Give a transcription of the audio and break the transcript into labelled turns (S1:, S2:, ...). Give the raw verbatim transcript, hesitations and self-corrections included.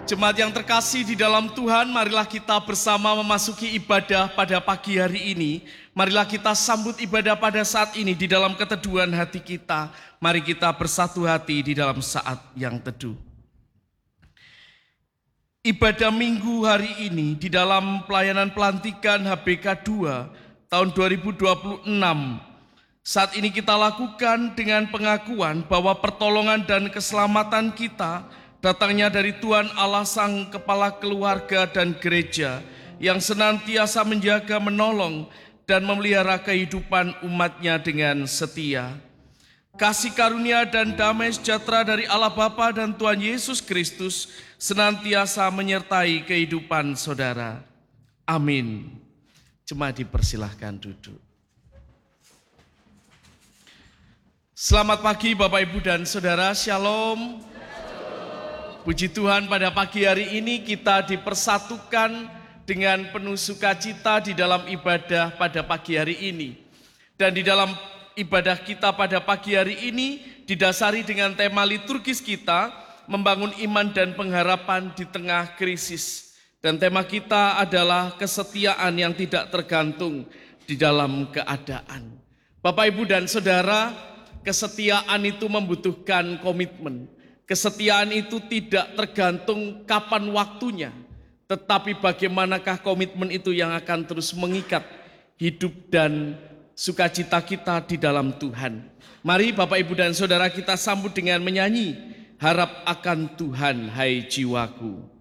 S1: Jemaat yang terkasih di dalam Tuhan, marilah kita bersama memasuki ibadah pada pagi hari ini. Marilah kita sambut ibadah pada saat ini di dalam keteduhan hati kita. Mari kita bersatu hati di dalam saat yang teduh. Ibadah minggu hari ini di dalam pelayanan pelantikan H B K dua tahun dua ribu dua puluh enam. Saat ini kita lakukan dengan pengakuan bahwa pertolongan dan keselamatan kita datangnya dari Tuhan Allah Sang Kepala Keluarga dan Gereja yang senantiasa menjaga, menolong, dan memelihara kehidupan umatnya dengan setia. Kasih karunia dan damai sejahtera dari Allah Bapa dan Tuhan Yesus Kristus senantiasa menyertai kehidupan saudara. Amin. Jemaat dipersilahkan duduk. Selamat pagi Bapak Ibu dan Saudara, Shalom. Puji Tuhan, pada pagi hari ini kita dipersatukan dengan penuh sukacita di dalam ibadah pada pagi hari ini. Dan di dalam ibadah kita pada pagi hari ini didasari dengan tema liturgis kita, membangun iman dan pengharapan di tengah krisis. Dan tema kita adalah kesetiaan yang tidak tergantung di dalam keadaan. Bapak, Ibu, dan Saudara, kesetiaan itu membutuhkan komitmen. Kesetiaan itu tidak tergantung kapan waktunya, tetapi bagaimanakah komitmen itu yang akan terus mengikat hidup dan sukacita kita di dalam Tuhan. Mari Bapak, Ibu, dan Saudara kita sambut dengan menyanyi, harap akan Tuhan hai jiwaku.